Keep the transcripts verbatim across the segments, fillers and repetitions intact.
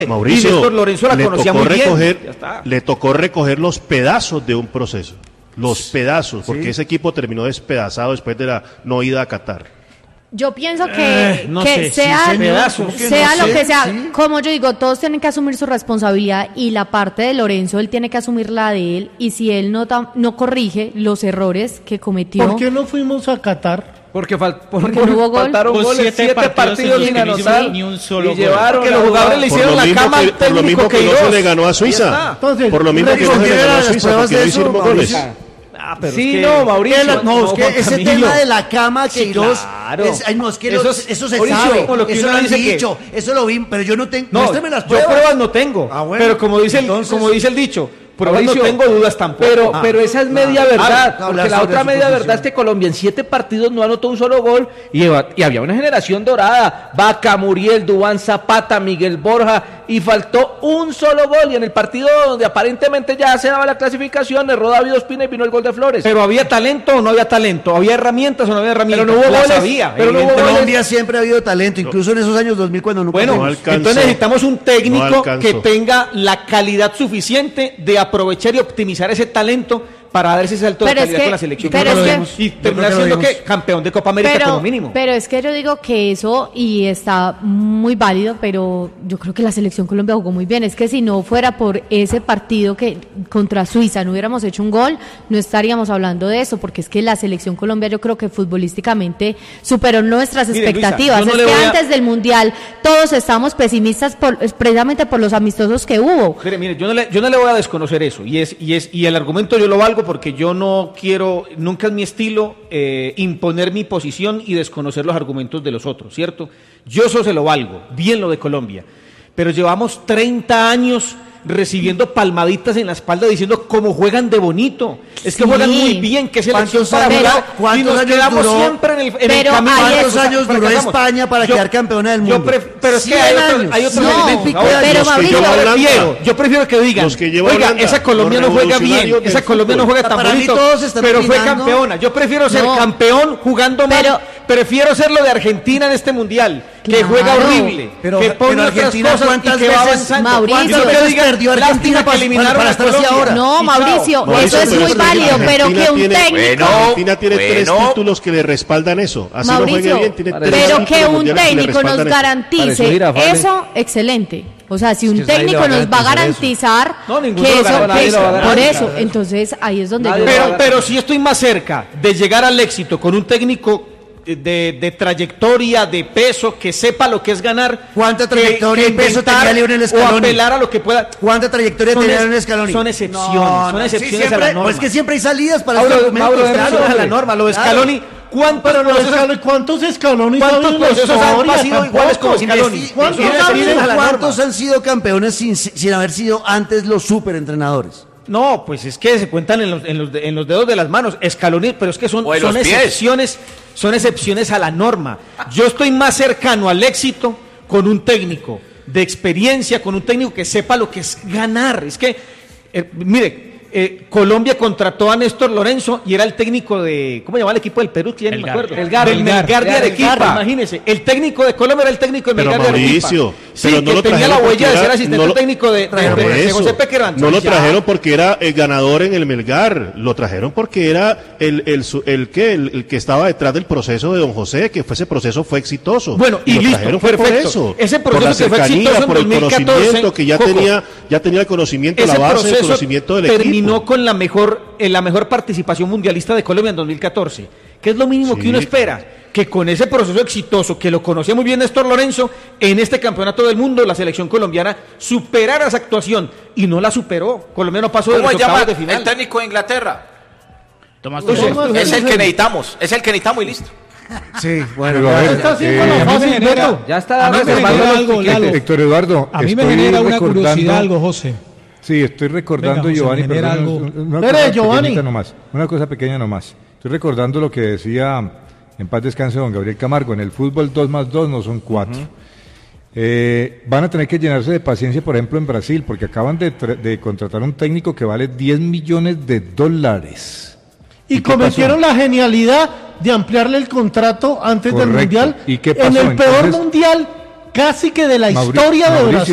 Mauricio, y Néstor Lorenzo la le conocía tocó muy recoger, bien. le tocó recoger los pedazos de un proceso, los pedazos, porque sí. ese equipo terminó despedazado después de la no ida a Qatar. Yo pienso que, Eh, no que sé, sea, sí, pedazos, que sea no lo sé, que sea, sí. como yo digo, todos tienen que asumir su responsabilidad y la parte de Lorenzo, él tiene que asumir la de él, y si él no, tam- no corrige los errores que cometió. ¿Por qué no fuimos a Qatar? Porque, fal Porque no hubo gol. faltaron Con goles, siete siete partidos partidos en sin los que no hizo anotar ni un solo y gol. llevaron que los la jugadores le Por hicieron lo la mismo cama que, al por lo técnico mismo que no Queiroz. se le ganó a Ahí Suiza. está. Entonces, Por lo mismo que no se le respondieron ganó a a las Suiza, pruebas porque de no eso, hicimos Mauricio. goles. Ah, pero Sí, es que- no, Mauricio. Que la- no, es que Juan ese Camilo. tema de la cama, Sí, Queiroz, claro. es, ay, no, es que Eso los- es- eso se Mauricio, sabe, como lo que eso uno lo han dice que- dicho, eso lo vi, pero yo no tengo, No, muéstrame las yo pruebas. pruebas no tengo, Ah, bueno, pero como dice, el, entonces- como dice el dicho, pruebas Mauricio, no tengo, dudas tampoco. Pero, Ah, pero esa es claro. media verdad, Ah, porque hablar la sobre otra su media posición. verdad es que Colombia en siete partidos no anotó un solo gol y, eva- y había una generación dorada, Vaca, Muriel, Duván, Zapata, Miguel Borja, y faltó un solo gol, y en el partido donde aparentemente ya se daba la clasificación, erró David Ospina y vino el gol de Flores. Pero había talento o no había talento, había herramientas o no había herramientas. Pero no hubo Las goles, había, pero no hubo En evidentemente. Colombia siempre ha habido talento, incluso en esos años dos mil cuando no Bueno, No alcanzó. entonces necesitamos un No técnico alcanzó. que tenga la calidad suficiente de aprovechar y optimizar ese talento para dar ese salto de Pero es calidad que- con la selección. pero Yo creo es que- que- y Yo terminar creo que siendo lo que vimos. campeón de Copa América pero, como mínimo. pero es que yo digo que eso, y está muy válido, pero yo creo que la selección Colombia jugó muy bien. Es que si no fuera por ese partido que contra Suiza no hubiéramos hecho un gol, no estaríamos hablando de eso, porque es que la selección Colombia yo creo que futbolísticamente superó nuestras Mire, Luisa, expectativas. yo no es le que voy a- antes del Mundial todos estábamos pesimistas por, precisamente por los amistosos que hubo. Mire, mire, yo no le, yo no le voy a desconocer eso, y es, y es, y el argumento yo lo valgo porque yo no quiero, nunca es mi estilo eh, imponer mi posición y desconocer los argumentos de los otros, ¿cierto? Yo eso se lo valgo, bien lo de Colombia, pero llevamos treinta años recibiendo palmaditas en la espalda diciendo cómo juegan de bonito, es que Sí. juegan muy bien, que selección ¿Cuántos para años- jugar, y cuántos nos años quedamos duró? siempre en el, en el Pero camino. ahí ¿Cuántos es- años duró fracasamos. España para Yo- quedar campeona del yo mundo? pref- pero es que cien hay, otro- años. hay otros No, elementos. pero Ahora, los que Mauricio- yo lleva Holanda. prefiero, yo prefiero que digan, Los que lleva oiga, Holanda, esa Colombia los no juega bien, revolucionarios del esa Colombia no fútbol. juega tan Para mí bonito, todos se están pero fue opinando. campeona. Yo prefiero ser No. campeón jugando mal, Pero- prefiero ser lo de Argentina en este mundial, que Claro. juega horrible, Pero- que pone pero otras Argentina, cosas y ¿cuántas que va veces- avanzando. Mauricio, Y no ¿cuántas que veces digan, perdió Argentina lástima para- que eliminaron para a estar así Colombia. ahora? No, Y chao. Mauricio, Mauricio, eso es pero muy es que válido, pero Argentina que un tiene- técnico... Argentina tiene tres Bueno. títulos que le respaldan eso. Así no Mauricio, juegue bien, tiene tres pero títulos que un mundiales que le técnico nos respaldan eso. garantice Pareció Girafales. eso, excelente. O sea, si un que nadie le técnico va a nos va a garantizar garantizar No, ninguno que lo eso, garantizó, que nadie eso- lo va a por garantizar. eso, entonces ahí es donde Nadie yo... lo va a Pero, pero si estoy más cerca de llegar al éxito con un técnico de, de trayectoria, de peso, que sepa lo que es ganar. ¿Cuánta que- trayectoria que y peso inventar tenía Lionel O Scaloni? apelar a lo que pueda. ¿Cuánta trayectoria Son tenía es- Lionel Scaloni? son excepciones, No, son no, sí, excepciones a siempre- la norma. pues es que siempre hay salidas para Mauro, estos argumentos, Mauro, claro, excepciones a la hombre. norma. Lo de Claro. Scaloni, ¿cuántos Pero no, procesos- Scaloni, ¿cuántos Scaloni ¿Cuántos procesos han sido iguales como Scaloni? ¿Cuántos, Eso es excepciones a la ¿cuántos norma. han sido campeones sin, sin haber sido antes los superentrenadores? No, pues es que se cuentan en los, en los, de- en los dedos de las manos. Escaloni, pero es que son, O en son los pies. excepciones, son excepciones a la norma. Yo estoy más cercano al éxito con un técnico de experiencia, con un técnico que sepa lo que es ganar. Es que, eh, mire, eh, Colombia contrató a Néstor Lorenzo y era el técnico de, ¿cómo se llama el equipo del Perú? Que ya ni me Melgar. acuerdo. Melgar, del Melgar. Melgar de Melgar, Arequipa, Melgar. imagínese. El técnico de Colombia era el técnico de Pero Melgar de Arequipa. Mauricio, Sí, pero no que lo tenía la trajeron huella de porque ser era- asistente no lo- técnico de, de- Por de- de eso, José Pequerán. no lo Ya. trajeron porque era el ganador en el Melgar, lo trajeron porque era el el, su- el que el, el que estaba detrás del proceso de don José, que fue, ese proceso fue exitoso. Bueno, y lo listo, trajeron fue por perfecto. eso, Ese por la proceso que fue cercanía, exitoso en por el dos mil catorce, conocimiento que ya Coco, tenía ya tenía el conocimiento, la Ese base del proceso conocimiento del terminó equipo. con la mejor, en la mejor participación mundialista de Colombia en dos mil catorce, que es lo mínimo Sí. que uno espera, que con ese proceso exitoso, que lo conocía muy bien Néstor Lorenzo, en este campeonato del mundo, la selección colombiana superara esa actuación, y no la superó. Colombia no pasó de ¿Cómo los se llama octavos de el final. técnico de Inglaterra? Tomás Tuchel. Tuchel. Es el que necesitamos, es el que necesitamos y listo. Sí, bueno. Pero a ver, está haciendo eh, la a mí fácil, me genera- Beto. Ya está a mí me reservando genera los algo, tiquetes. Lalo. Héctor Eduardo, A mí me estoy genera una recordando- curiosidad algo, José. Sí, estoy recordando, Venga, José, Giovanni, me genera perdón, algo. una Espere, cosa Giovanni. pequeñita nomás, una cosa pequeña nomás. Estoy recordando lo que decía, en paz descanse don Gabriel Camargo, en el fútbol dos más dos no son cuatro. Eh, van a tener que llenarse de paciencia, por ejemplo, en Brasil, porque acaban de, tra- de contratar un técnico que vale diez millones de dólares. Y qué cometieron pasó? la genialidad de ampliarle el contrato antes del Correcto. Mundial. ¿Y qué En pasó? el peor Entonces, Mundial casi que de la Mauri- historia de Mauricio, Brasil.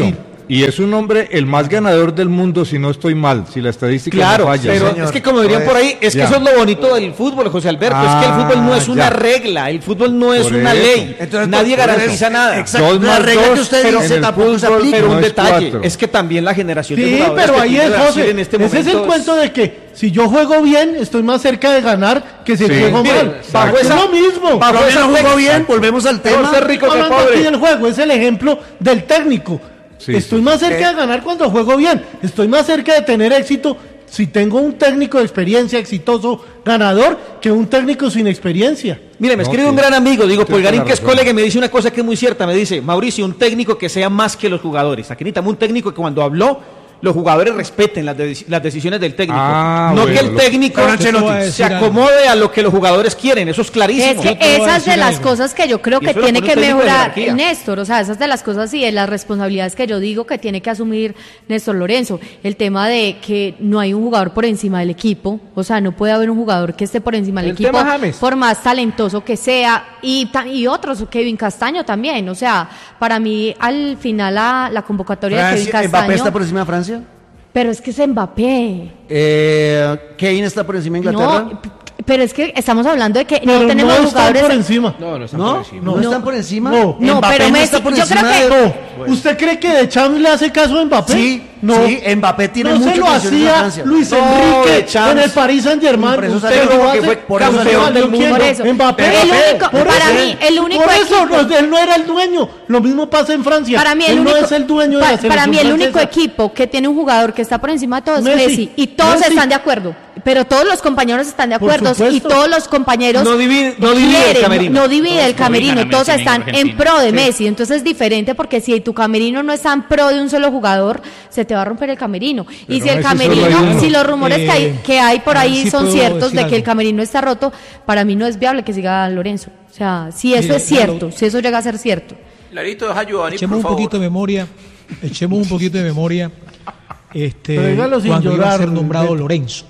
Y es un hombre el más ganador del mundo, si no estoy mal, si la estadística Claro, no falla. pero señor. es que como dirían por ahí, es Ya. que eso es lo bonito del fútbol, José Alberto, es que el Ah, fútbol no es una ya. regla, el fútbol no es Por una eso. ley, Entonces, nadie por garantiza eso, nada. exacto. Dos La más regla que dos usted en dice el tampoco se fútbol aplica. Pero no un es detalle, cuatro. es que también la generación de Sí, jugadores pero que ahí tiene es, Brasil José, en este ese es momento el cuento de que si yo juego bien, estoy más cerca de ganar que si Sí. juego Mire, mal. bajo Es esa- lo mismo. bajo Pero esa no jugó técnica. bien, volvemos al tema. Mejor ser rico que Hablando pobre. aquí del juego, es el ejemplo del técnico. Sí, estoy sí. más cerca de ganar cuando juego bien. Estoy más cerca de tener éxito si tengo un técnico de experiencia exitoso, ganador, que un técnico sin experiencia. Mire, me No, escribe sí. un gran amigo, digo, Usted Pulgarín, tiene que es razón. colega, y me dice una cosa que es muy cierta, me dice, Mauricio, un técnico que sea más que los jugadores. Aquí necesitamos un técnico que cuando habló, los jugadores respeten las, de- las decisiones del técnico. Ah, no bueno, que el lo- técnico Pero Ancelotti, se decir algo. acomode a lo que los jugadores quieren, eso es clarísimo. Es que Yo te voy a esas de decir las algo. cosas que yo creo Y que eso lo tiene pone que un técnico de mejorar jerarquía. Néstor, o sea, esas de las cosas y de las responsabilidades que yo digo que tiene que asumir Néstor Lorenzo. El tema de que no hay un jugador por encima del equipo, o sea, no puede haber un jugador que esté por encima del El equipo, tema James. por más talentoso que sea, y, ta- y otros, Kevin Castaño también, o sea, para mí al final la, la convocatoria de Francia, Kevin ¿Mbappé está Castaño, por encima de Francia? pero es que es Mbappé. Eh, ¿Kane está por encima de Inglaterra? No, p- pero es que estamos hablando de que Pero no tenemos no están jugadores por encima. No, no están ¿No? por encima. ¿No, No. están por encima? No. No, ¿Mbappé pero no Messi, está por yo creo encima que- de- No. ¿Usted cree que De Champs le hace caso a Mbappé? Sí, no. sí, Mbappé tiene no mucho se lo que decir en hacía Francia. Luis No, Enrique Deschamps. en el Paris Saint Germain. Por eso Usted salió lo porque hace fue por eso campeón salió del mundo. Por eso. Mbappé. El Mbappé, único- por para eso. mí, el único Por eso, equipo- no, él no era el dueño. Lo mismo pasa en Francia. Para mí el él único, no es el dueño de pa- la selección para mí el único francesa. equipo que tiene un jugador que está por encima de todos es Messi. Messi, y todos Messi. están de acuerdo, pero todos los compañeros están de Por acuerdo y supuesto. todos los compañeros No divide- no divide el quieren, camerino. no, no divide el Todos camerino, ubican a todos Messi en están en Argentina. pro de Messi, entonces es diferente porque si tu camerino no está en pro de un solo jugador, se te va a romper el camerino. y Pero si el Messi solo hay camerino, uno. si los rumores que hay Eh, que hay por a ver ahí si son puedo ciertos decir de que el algo. camerino está roto, para mí no es viable que siga Lorenzo. O sea, si eso Mire, es cierto, Lalo. si eso llega a ser cierto. Larito, deja ayudar, Echemos por un favor. poquito de memoria, echemos un poquito de memoria. Este, Pero dígalo sin cuando iba a llorar, ser nombrado Beto. Lorenzo.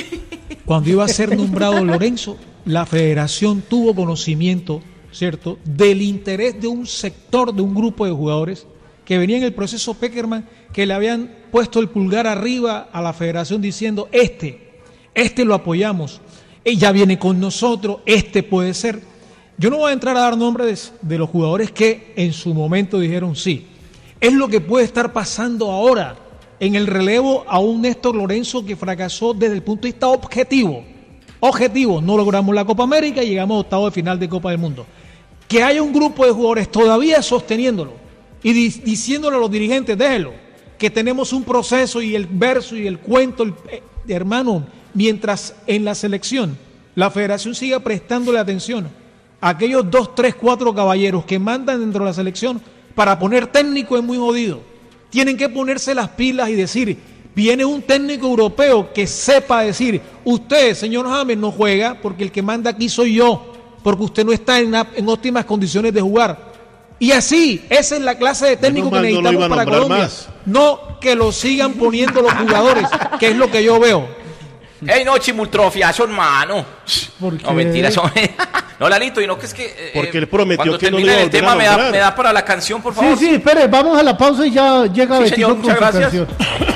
Cuando iba a ser nombrado Lorenzo, la federación tuvo conocimiento, ¿cierto?, del interés de un sector, de un grupo de jugadores que venía en el proceso Peckerman, que le habían puesto el pulgar arriba a la federación diciendo, este, este lo apoyamos, ella viene con nosotros, este puede ser. Yo no voy a entrar a dar nombres de los jugadores que en su momento dijeron sí. Es lo que puede estar pasando ahora en el relevo a un Néstor Lorenzo que fracasó desde el punto de vista objetivo. Objetivo, no logramos la Copa América y llegamos a octavo de final de Copa del Mundo. Que haya un grupo de jugadores todavía sosteniéndolo y di- diciéndole a los dirigentes, déjelo, que tenemos un proceso y el verso y el cuento, el- eh, hermano, mientras en la selección la federación siga prestándole atención a aquellos dos, tres, cuatro caballeros que mandan dentro de la selección para poner técnico es muy jodido. Tienen que ponerse las pilas y decir, viene un técnico europeo que sepa decir, usted, señor James, no juega porque el que manda aquí soy yo, porque usted no está en, en óptimas condiciones de jugar. Y así, esa es la clase de técnico Menos que mal no lo necesitamos iba a para nombrar Colombia. más. No que lo sigan poniendo los jugadores, que es lo que yo veo. Ey, no, chimultrofia, son mano. ¿Por No, qué? mentira, son... No, Lalito, y no que es que... eh, Porque él prometió cuando que no lo termine iba a el volver tema a me da, nombrar. me da para la canción, por Sí, favor. sí, espere, vamos a la pausa y ya llega Sí, Betico señor, con muchas su gracias. canción.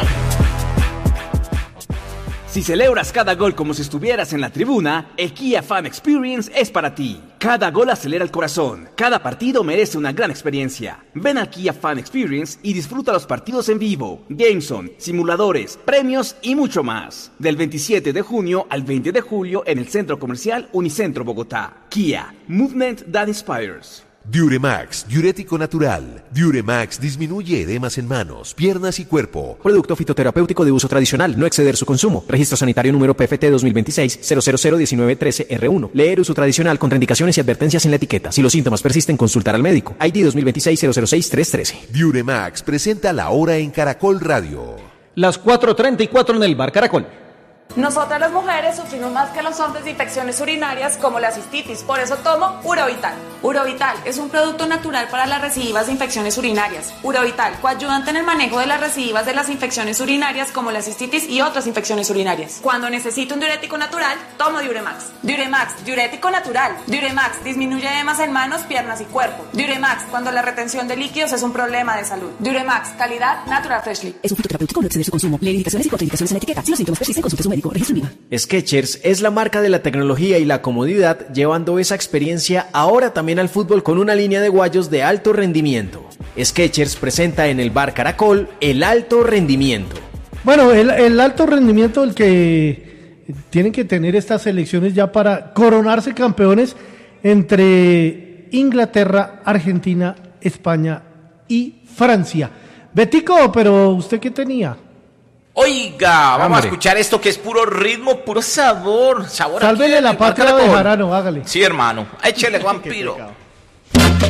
Si celebras cada gol como si estuvieras en la tribuna, el Kia Fan Experience es para ti. Cada gol acelera el corazón, cada partido merece una gran experiencia. Ven al Kia Fan Experience y disfruta los partidos en vivo, Gameson, simuladores, premios y mucho más. Del veintisiete de junio al veinte de julio en el Centro Comercial Unicentro Bogotá. Kia, Movement That Inspires. Diuremax, diurético natural. Diuremax disminuye edemas en manos, piernas y cuerpo. Producto fitoterapéutico de uso tradicional, no exceder su consumo. Registro sanitario número P F T dos mil veintiséis cero cero cero diecinueve trece R uno. Leer uso tradicional, contraindicaciones y advertencias en la etiqueta. Si los síntomas persisten, consultar al médico. I D dos mil veintiséis cero cero seis tres trece. Diuremax presenta la hora en Caracol Radio. Las cuatro treinta y cuatro en el Bar Caracol. Nosotras las mujeres sufrimos más que los hombres de infecciones urinarias como la cistitis, por eso tomo Urovital. Urovital es un producto natural para las recidivas de infecciones urinarias. Urovital, coayudante en el manejo de las recidivas de las infecciones urinarias como la cistitis y otras infecciones urinarias. Cuando necesito un diurético natural, tomo Diuremax. Diuremax, diurético natural. Diuremax disminuye edemas en manos, piernas y cuerpo. Diuremax, cuando la retención de líquidos es un problema de salud. Diuremax, calidad Natural Freshly. Es un fitoterapéutico, no exceder su consumo. Lee indicaciones y contraindicaciones en la etiqueta. Si los síntomas persisten, consulte a su médico. Registro I V A. Skechers es la marca de la tecnología y la comodidad, llevando esa experiencia ahora también al fútbol con una línea de guayos de alto rendimiento. Skechers presenta en el Bar Caracol el alto rendimiento. Bueno, el, el alto rendimiento el que tienen que tener estas selecciones ya para coronarse campeones entre Inglaterra, Argentina, España y Francia. Betico, pero ¿usted qué tenía? Oiga, vamos Hambre. a escuchar esto que es puro ritmo, puro sabor. Sabor aquí Sálvele en la el Bar patria de Caracol. Jarano, hágale. Sí, hermano. Échele, vampiro.